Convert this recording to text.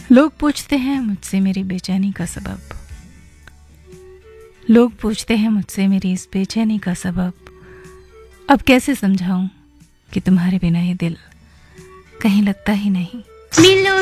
लोग पूछते हैं मुझसे मेरी बेचैनी का सबब, लोग पूछते हैं मुझसे मेरी इस बेचैनी का सबब। अब कैसे समझाऊं कि तुम्हारे बिना ये दिल कहीं लगता ही नहीं। मिलो